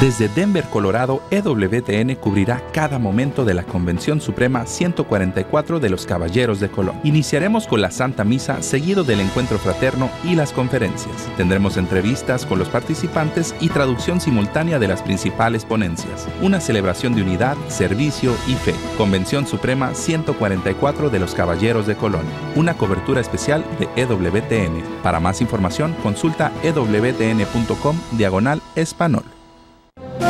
Desde Denver, Colorado, EWTN cubrirá cada momento de la Convención Suprema 144 de los Caballeros de Colón. Iniciaremos con la Santa Misa, seguido del encuentro fraterno y las conferencias. Tendremos entrevistas con los participantes y traducción simultánea de las principales ponencias. Una celebración de unidad, servicio y fe. Convención Suprema 144 de los Caballeros de Colón. Una cobertura especial de EWTN. Para más información, consulta ewtn.com/español.